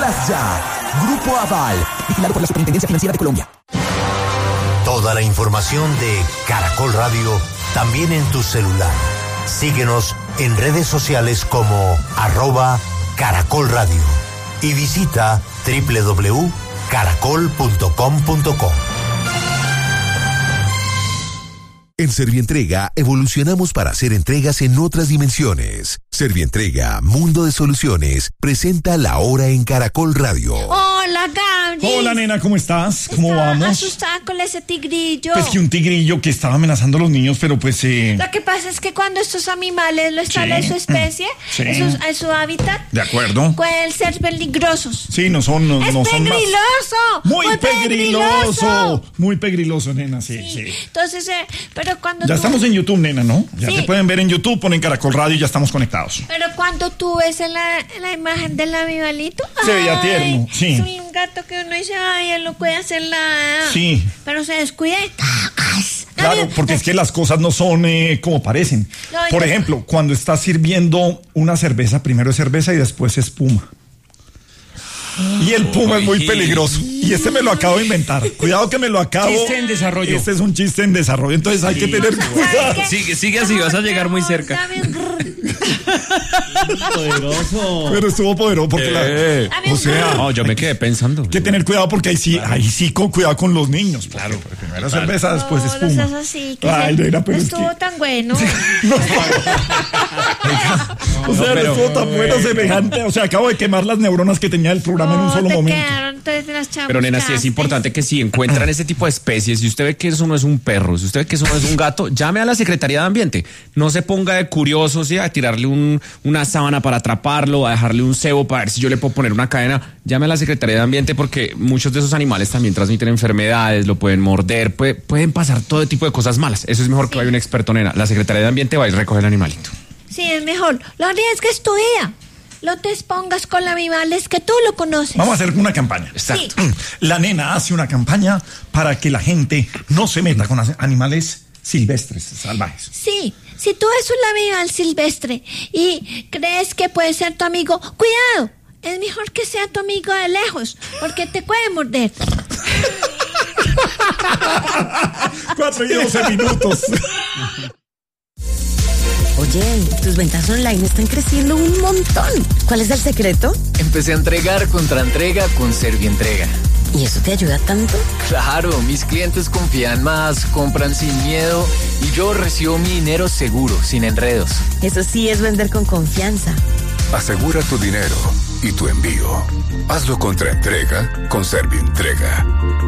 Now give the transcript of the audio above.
Compras Ya. Grupo Aval. Vigilado por la Superintendencia Financiera de Colombia. Toda la información de Caracol Radio también en tu celular. Síguenos en redes sociales como @Caracol Radio y visita www.caracol.com.co. En Servientrega evolucionamos para hacer entregas en otras dimensiones. Servientrega, Mundo de Soluciones, presenta La Hora en Caracol Radio. Hola, Gaby. Hola, nena, ¿cómo estás? ¿Cómo vamos? Asustada con ese tigrillo. Pues que un tigrillo que estaba amenazando a los niños, pero pues... Lo que pasa es que cuando estos animales lo establece su especie, es su hábitat, de acuerdo, pueden ser peligrosos. Sí, no son... No, ¡Es no pegriloso! Son más... Muy pegriloso. Muy pegriloso, nena, sí. Entonces, pero cuando ya estamos en YouTube, nena, ¿no? Ya sí. te pueden ver en YouTube, ponen Caracol Radio y ya estamos conectados. Pero cuando tú ves la imagen del animalito, se veía tierno, sí. Es un gato que uno dice, ay, él no puede hacer nada. Sí. Pero se descuida y ¡tacas! Claro, porque es que las cosas no son como parecen. Por ejemplo, cuando estás sirviendo una cerveza, primero es cerveza y después espuma. Y el puma es muy peligroso. Y este me lo acabo de inventar. Cuidado que me lo acabo. Chiste en desarrollo. Este es un chiste en desarrollo. Entonces hay que tener cuidado. Sigue así, vas a llegar muy cerca. Poderoso. Pero estuvo poderoso porque o sea, no, yo me quedé pensando. Hay que tener cuidado porque ahí sí con cuidado con los niños. Claro, primero cerveza, después espuma. No así, ay, nena, pero estuvo tan bueno. O sea, no estuvo tan bueno, semejante. O sea, acabo de quemar las neuronas que tenía el programa en un solo momento. Pero nena, sí es importante que si encuentran ese tipo de especies, si usted ve que eso no es un perro, si usted ve que eso no es un gato, llame a la Secretaría de Ambiente. No se ponga de curioso, ¿sí? A tirarle una sábana para atraparlo, a dejarle un cebo para ver si yo le puedo poner una cadena. Llame a la Secretaría de Ambiente porque muchos de esos animales también transmiten enfermedades, lo pueden morder, pueden pasar todo tipo de cosas malas. Eso es mejor que vaya un experto, nena. La Secretaría de Ambiente va a ir a recoger el animalito. Sí, es mejor. Lo arriesgues tu vida. No te expongas con animales que tú lo conoces. Vamos a hacer una campaña. Exacto. Sí. La nena hace una campaña para que la gente no se meta con animales silvestres, salvajes. Sí, si tú ves un animal silvestre y crees que puede ser tu amigo, cuidado. Es mejor que sea tu amigo de lejos, porque te puede morder. 4:12 minutos. Oye, tus ventas online están creciendo un montón. ¿Cuál es el secreto? Empecé a entregar contra entrega con Servientrega. ¿Y eso te ayuda tanto? Claro, mis clientes confían más, compran sin miedo y yo recibo mi dinero seguro, sin enredos. Eso sí es vender con confianza. Asegura tu dinero y tu envío. Hazlo contra entrega con Servientrega.